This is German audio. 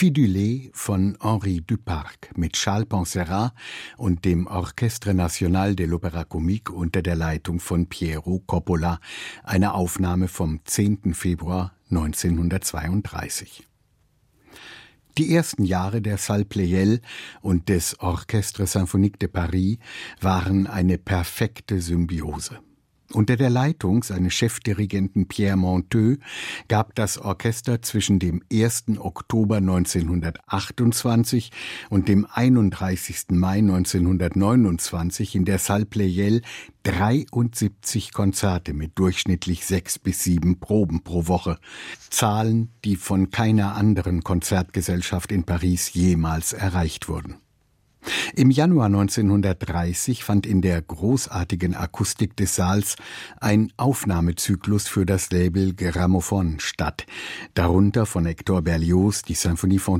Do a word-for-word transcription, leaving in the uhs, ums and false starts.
Fidulé von Henri Duparc mit Charles Penserat und dem Orchestre National de l'Opéra Comique unter der Leitung von Piero Coppola, eine Aufnahme vom zehnten Februar neunzehnhundertzweiunddreißig. Die ersten Jahre der Salle Pleyel und des Orchestre Symphonique de Paris waren eine perfekte Symbiose. Unter der Leitung seines Chefdirigenten Pierre Monteux gab das Orchester zwischen dem ersten Oktober neunzehnhundertachtundzwanzig und dem einunddreißigsten Mai neunzehnhundertneunundzwanzig in der Salle Pleyel dreiundsiebzig Konzerte mit durchschnittlich sechs bis sieben Proben pro Woche. Zahlen, die von keiner anderen Konzertgesellschaft in Paris jemals erreicht wurden. Im Januar neunzehnhundertdreißig fand in der großartigen Akustik des Saals ein Aufnahmezyklus für das Label Gramophon statt, darunter von Hector Berlioz die Symphonie von